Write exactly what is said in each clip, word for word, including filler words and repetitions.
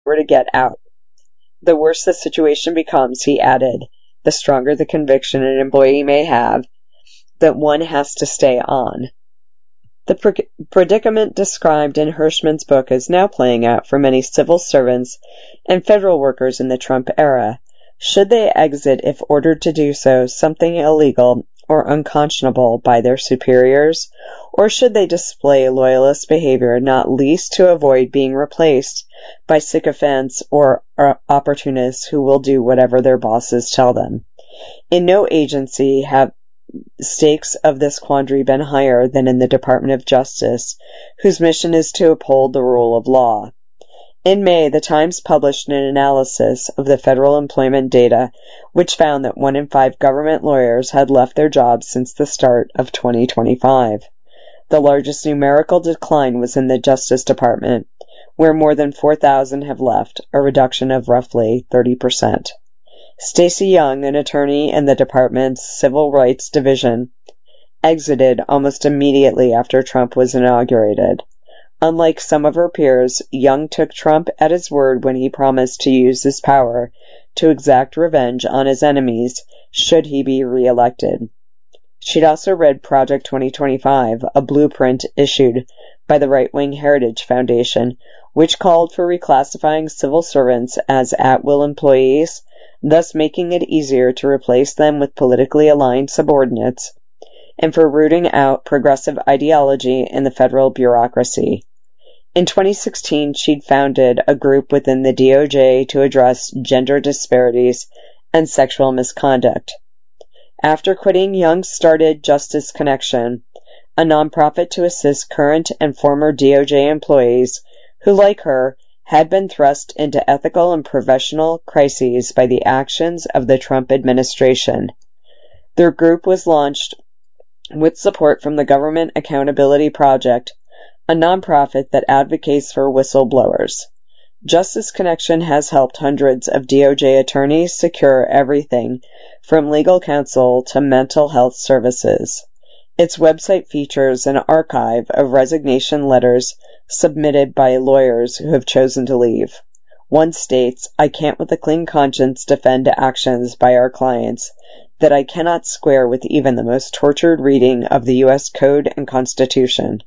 were to get out. The worse the situation becomes, he added, the stronger the conviction an employee may have that one has to stay on. The pre- predicament described in Hirschman's book is now playing out for many civil servants and federal workers in the Trump era. Should they exit if ordered to do so something illegal or unconscionable by their superiors, or should they display loyalist behavior, not least to avoid being replaced by sycophants or opportunists who will do whatever their bosses tell them? In no agency have stakes of this quandary been higher than in the Department of Justice, whose mission is to uphold the rule of law. In May, the Times published an analysis of the federal employment data, which found that one in five government lawyers had left their jobs since the start of twenty twenty-five. The largest numerical decline was in the Justice Department, where more than four thousand have left, a reduction of roughly thirty percent. Stacey Young, an attorney in the department's Civil Rights Division, exited almost immediately after Trump was inaugurated. Unlike some of her peers, Young took Trump at his word when he promised to use his power to exact revenge on his enemies should he be reelected. She'd also read Project twenty twenty-five, a blueprint issued by the right-wing Heritage Foundation, which called for reclassifying civil servants as at-will employees, thus making it easier to replace them with politically aligned subordinates, and for rooting out progressive ideology in the federal bureaucracy. In twenty sixteen, she'd founded a group within the D O J to address gender disparities and sexual misconduct. After quitting, Young started Justice Connection, a nonprofit to assist current and former D O J employees who, like her, had been thrust into ethical and professional crises by the actions of the Trump administration. Their group was launched with support from the Government Accountability Project, a nonprofit that advocates for whistleblowers. Justice Connection has helped hundreds of D O J attorneys secure everything from legal counsel to mental health services. Its website features an archive of resignation letters submitted by lawyers who have chosen to leave. One states, "I can't with a clean conscience defend actions by our clients that I cannot square with even the most tortured reading of the U S Code and Constitution.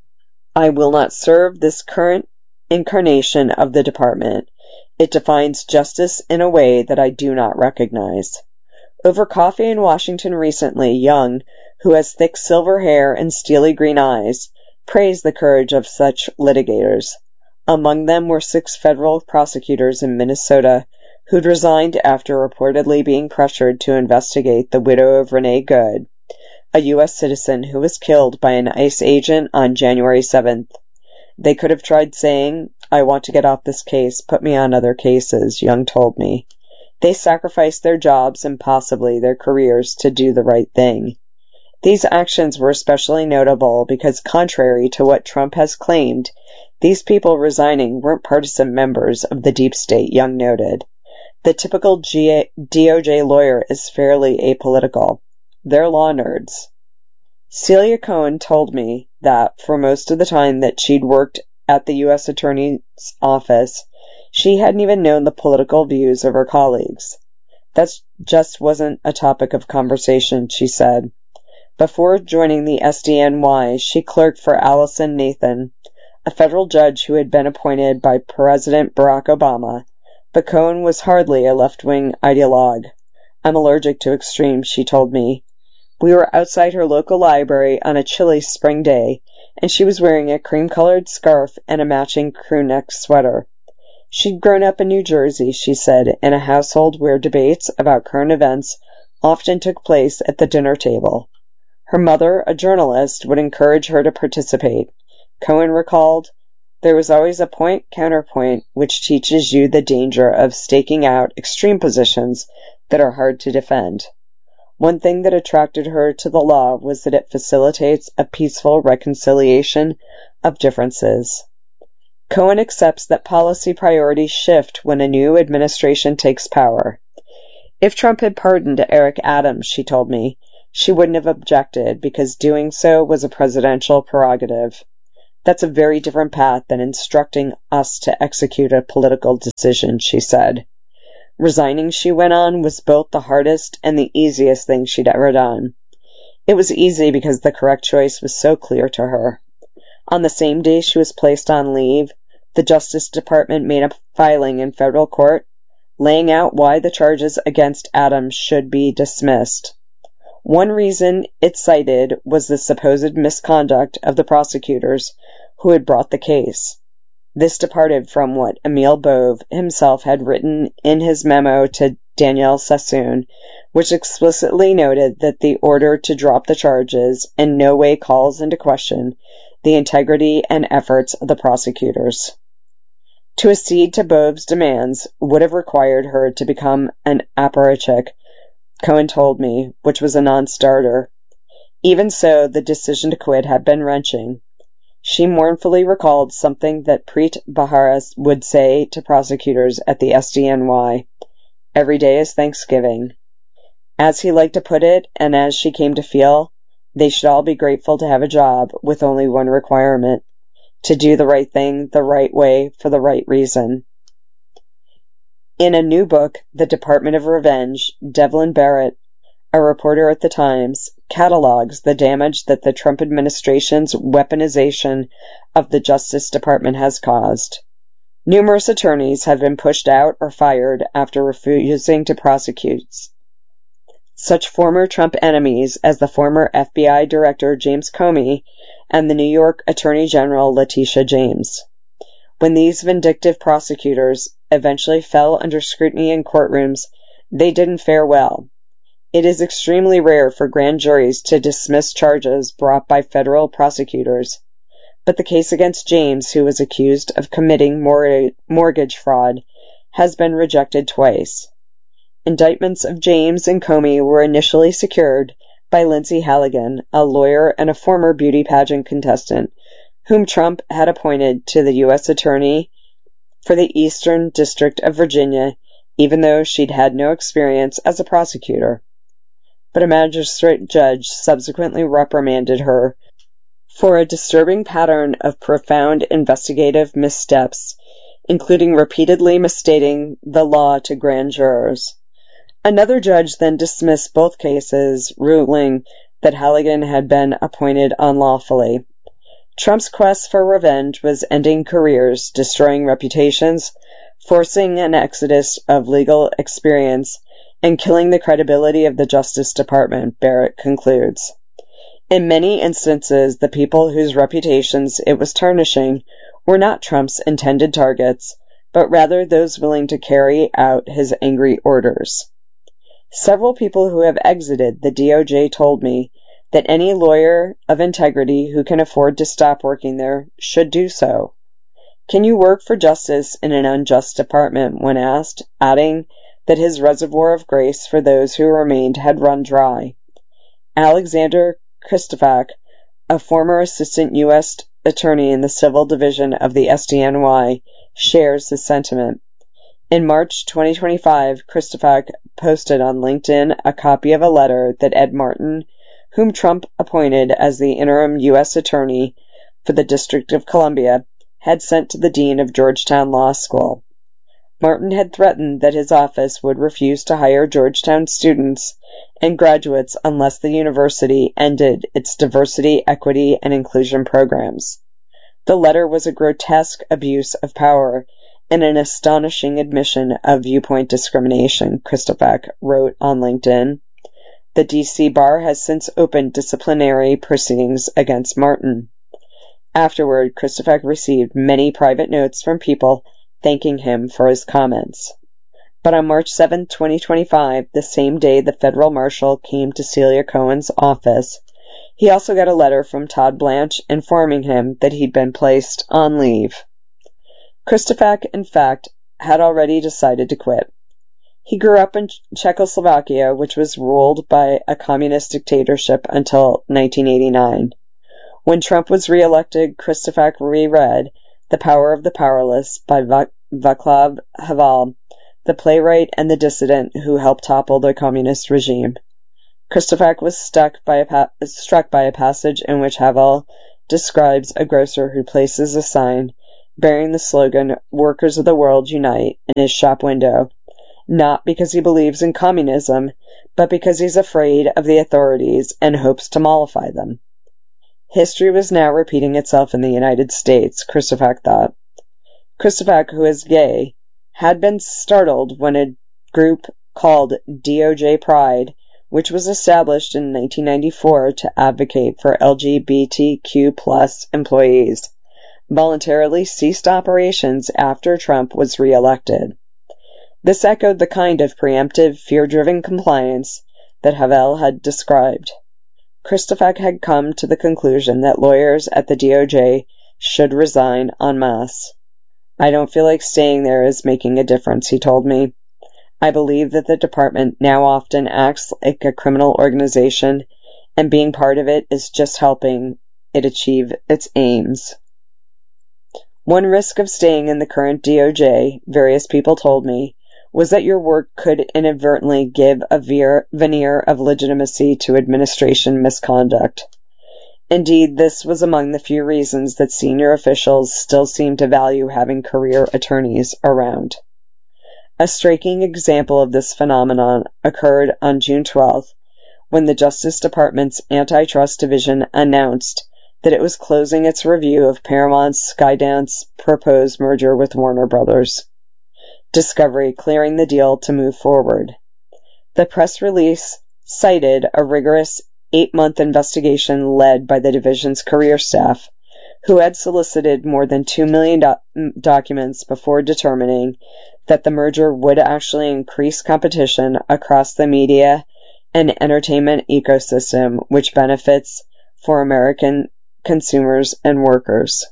I will not serve this current incarnation of the department. It defines justice in a way that I do not recognize." Over coffee in Washington recently, Young, who has thick silver hair and steely green eyes, praised the courage of such litigators. Among them were six federal prosecutors in Minnesota who'd resigned after reportedly being pressured to investigate the widow of Renee Good, a U S citizen who was killed by an ICE agent on January seventh. They could have tried saying, "I want to get off this case, put me on other cases," Young told me. They sacrificed their jobs and possibly their careers to do the right thing. These actions were especially notable because, contrary to what Trump has claimed, these people resigning weren't partisan members of the deep state, Young noted. The typical G A- D O J lawyer is fairly apolitical. They're law nerds. Celia Cohen told me that for most of the time that she'd worked at the U S Attorney's Office, she hadn't even known the political views of her colleagues. That just wasn't a topic of conversation, she said. Before joining the S D N Y, she clerked for Allison Nathan, a federal judge who had been appointed by President Barack Obama, but Cohen was hardly a left-wing ideologue. "I'm allergic to extremes," she told me. We were outside her local library on a chilly spring day, and she was wearing a cream-colored scarf and a matching crew-neck sweater. She'd grown up in New Jersey, she said, in a household where debates about current events often took place at the dinner table. Her mother, a journalist, would encourage her to participate. Cohen recalled, "There was always a point-counterpoint which teaches you the danger of staking out extreme positions that are hard to defend." One thing that attracted her to the law was that it facilitates a peaceful reconciliation of differences. Cohen accepts that policy priorities shift when a new administration takes power. If Trump had pardoned Eric Adams, she told me, she wouldn't have objected because doing so was a presidential prerogative. That's a very different path than instructing us to execute a political decision, she said. Resigning, she went on, was both the hardest and the easiest thing she'd ever done. It was easy because the correct choice was so clear to her. On the same day she was placed on leave, the Justice Department made a filing in federal court, laying out why the charges against Adams should be dismissed. One reason it cited was the supposed misconduct of the prosecutors who had brought the case. This departed from what Emil Bove himself had written in his memo to Danielle Sassoon, which explicitly noted that the order to drop the charges in no way calls into question the integrity and efforts of the prosecutors. To accede to Bove's demands would have required her to become an apparatchik, Cohen told me, which was a non-starter. Even so, the decision to quit had been wrenching. She mournfully recalled something that Preet Bharara would say to prosecutors at the S D N Y. Every day is Thanksgiving. As he liked to put it, and as she came to feel, they should all be grateful to have a job with only one requirement: to do the right thing the right way for the right reason. In a new book, The Department of Revenge, Devlin Barrett, a reporter at the Times, catalogs the damage that the Trump administration's weaponization of the Justice Department has caused. Numerous attorneys have been pushed out or fired after refusing to prosecute. Such former Trump enemies as the former F B I Director James Comey and the New York Attorney General Letitia James. When these vindictive prosecutors eventually fell under scrutiny in courtrooms, they didn't fare well. It is extremely rare for grand juries to dismiss charges brought by federal prosecutors, but the case against James, who was accused of committing mor- mortgage fraud, has been rejected twice. Indictments of James and Comey were initially secured by Lindsay Halligan, a lawyer and a former beauty pageant contestant, whom Trump had appointed to the U S Attorney for the Eastern District of Virginia, even though she'd had no experience as a prosecutor. But a magistrate judge subsequently reprimanded her for a disturbing pattern of profound investigative missteps, including repeatedly misstating the law to grand jurors. Another judge then dismissed both cases, ruling that Halligan had been appointed unlawfully. Trump's quest for revenge was ending careers, destroying reputations, forcing an exodus of legal experience, and killing the credibility of the Justice Department, Barrett concludes. In many instances, the people whose reputations it was tarnishing were not Trump's intended targets, but rather those willing to carry out his angry orders. Several people who have exited the D O J told me that any lawyer of integrity who can afford to stop working there should do so. Can you work for justice in an unjust department, when asked, adding that his reservoir of grace for those who remained had run dry. Alexander Christofak, a former assistant U S attorney in the civil division of the S D N Y, shares the sentiment. In March twenty twenty-five, Christofak posted on LinkedIn a copy of a letter that Ed Martin, whom Trump appointed as the interim U S attorney for the District of Columbia, had sent to the dean of Georgetown Law School. Martin had threatened that his office would refuse to hire Georgetown students and graduates unless the university ended its diversity, equity, and inclusion programs. The letter was a grotesque abuse of power and an astonishing admission of viewpoint discrimination, Christofak wrote on LinkedIn. The D C Bar has since opened disciplinary proceedings against Martin. Afterward, Christofak received many private notes from people thanking him for his comments. But on March seventh, twenty twenty-five, the same day the federal marshal came to Celia Cohen's office, he also got a letter from Todd Blanche informing him that he'd been placed on leave. Christofak, in fact, had already decided to quit. He grew up in Czechoslovakia, which was ruled by a communist dictatorship until nineteen eighty-nine. When Trump was re-elected, Christofak reread The Power of the Powerless by Václav Havel, the playwright and the dissident who helped topple the communist regime. Christofak was stuck by a pa- struck by a passage in which Havel describes a grocer who places a sign bearing the slogan, "Workers of the World Unite," in his shop window, not because he believes in communism, but because he's afraid of the authorities and hopes to mollify them. History was now repeating itself in the United States, Christophak thought. Christophak, who is gay, had been startled when a group called D O J Pride, which was established in nineteen ninety-four to advocate for L G B T Q plus employees, voluntarily ceased operations after Trump was re-elected. This echoed the kind of preemptive, fear-driven compliance that Havel had described. Christophak had come to the conclusion that lawyers at the D O J should resign en masse. "I don't feel like staying there is making a difference," he told me. "I believe that the department now often acts like a criminal organization, and being part of it is just helping it achieve its aims." One risk of staying in the current D O J, various people told me, was that your work could inadvertently give a veneer of legitimacy to administration misconduct. Indeed, this was among the few reasons that senior officials still seemed to value having career attorneys around. A striking example of this phenomenon occurred on June twelfth, when the Justice Department's Antitrust Division announced that it was closing its review of Paramount's Skydance proposed merger with Warner Brothers. Discovery clearing the deal to move forward. The press release cited a rigorous eight-month investigation led by the division's career staff, who had solicited more than two million do- documents before determining that the merger would actually increase competition across the media and entertainment ecosystem, which benefits for American consumers and workers.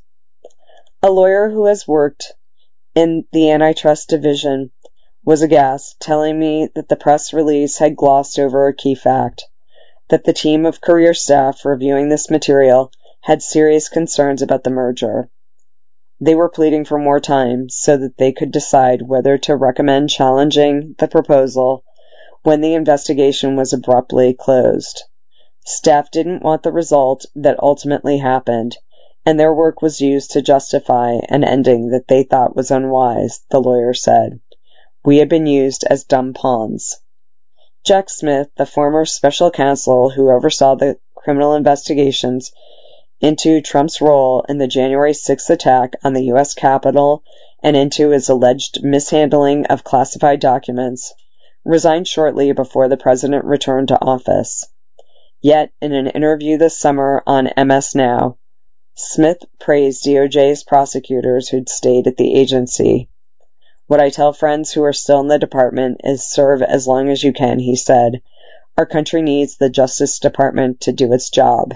A lawyer who has worked in the Antitrust Division was aghast, telling me that the press release had glossed over a key fact, that the team of career staff reviewing this material had serious concerns about the merger. They were pleading for more time so that they could decide whether to recommend challenging the proposal when the investigation was abruptly closed. Staff didn't want the result that ultimately happened, and their work was used to justify an ending that they thought was unwise, the lawyer said. "We had been used as dumb pawns." Jack Smith, the former special counsel who oversaw the criminal investigations into Trump's role in the January sixth attack on the U S Capitol and into his alleged mishandling of classified documents, resigned shortly before the president returned to office. Yet, in an interview this summer on M S Now, Smith praised D O J's prosecutors who'd stayed at the agency. "What I tell friends who are still in the department is serve as long as you can," he said. "Our country needs the Justice Department to do its job."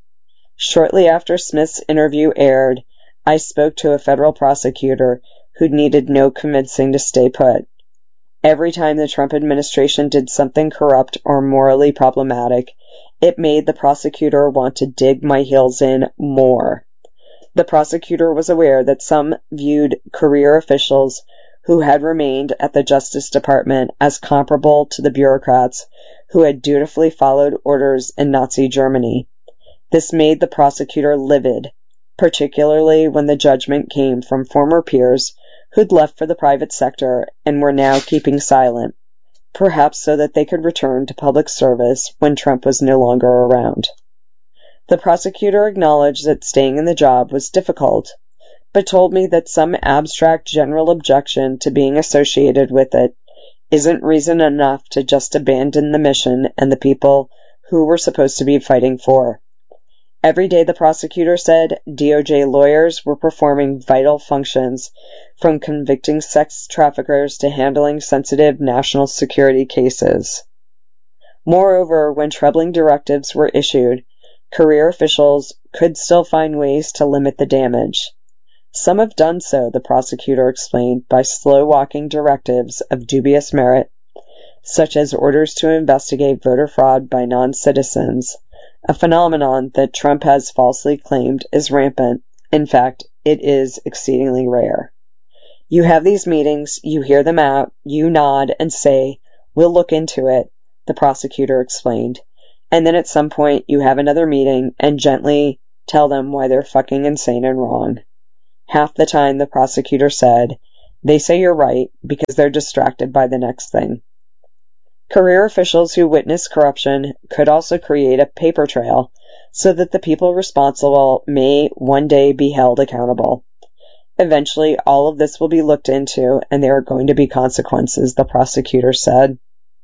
Shortly after Smith's interview aired, I spoke to a federal prosecutor who needed no convincing to stay put. Every time the Trump administration did something corrupt or morally problematic, it made the prosecutor want to dig my heels in more. The prosecutor was aware that some viewed career officials who had remained at the Justice Department as comparable to the bureaucrats who had dutifully followed orders in Nazi Germany. This made the prosecutor livid, particularly when the judgment came from former peers who'd left for the private sector and were now keeping silent, perhaps so that they could return to public service when Trump was no longer around. The prosecutor acknowledged that staying in the job was difficult, but told me that some abstract general objection to being associated with it isn't reason enough to just abandon the mission and the people who we're supposed to be fighting for. Every day, the prosecutor said, D O J lawyers were performing vital functions, from convicting sex traffickers to handling sensitive national security cases. Moreover, when troubling directives were issued, career officials could still find ways to limit the damage. Some have done so, the prosecutor explained, by slow-walking directives of dubious merit, such as orders to investigate voter fraud by non-citizens, a phenomenon that Trump has falsely claimed is rampant. In fact, it is exceedingly rare. You have these meetings, you hear them out, you nod and say, "We'll look into it," the prosecutor explained. And then at some point you have another meeting and gently tell them why they're fucking insane and wrong. Half the time, the prosecutor said, they say you're right because they're distracted by the next thing. Career officials who witness corruption could also create a paper trail so that the people responsible may one day be held accountable. Eventually, all of this will be looked into, and there are going to be consequences, the prosecutor said.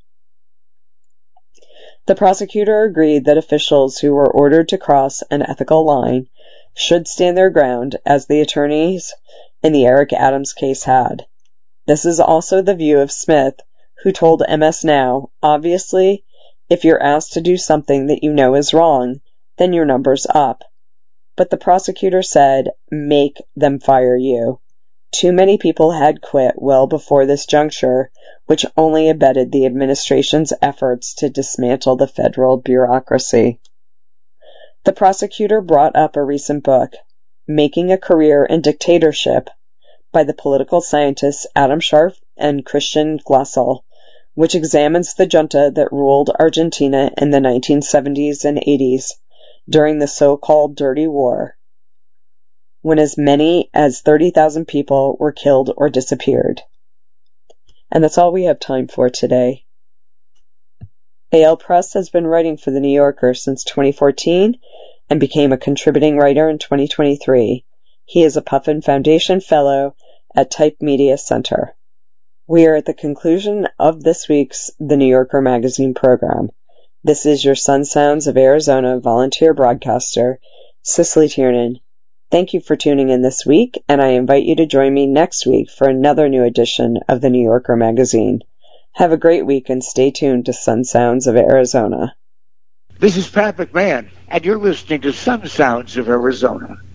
The prosecutor agreed that officials who were ordered to cross an ethical line should stand their ground, as the attorneys in the Eric Adams case had. This is also the view of Smith, who told M S Now, obviously, if you're asked to do something that you know is wrong, then your number's up. But the prosecutor said, make them fire you. Too many people had quit well before this juncture, which only abetted the administration's efforts to dismantle the federal bureaucracy. The prosecutor brought up a recent book, Making a Career in Dictatorship, by the political scientists Adam Scharf and Christian Glassel, which examines the junta that ruled Argentina in the nineteen seventies and eighties during the so-called Dirty War, when as many as thirty thousand people were killed or disappeared. And that's all we have time for today. A L. Press has been writing for The New Yorker since twenty fourteen and became a contributing writer in twenty twenty-three. He is a Puffin Foundation Fellow at Type Media Center. We are at the conclusion of this week's The New Yorker Magazine program. This is your Sun Sounds of Arizona volunteer broadcaster, Cicely Tiernan. Thank you for tuning in this week, and I invite you to join me next week for another new edition of The New Yorker Magazine. Have a great week and stay tuned to Sun Sounds of Arizona. This is Pat McMahon, and you're listening to Sun Sounds of Arizona.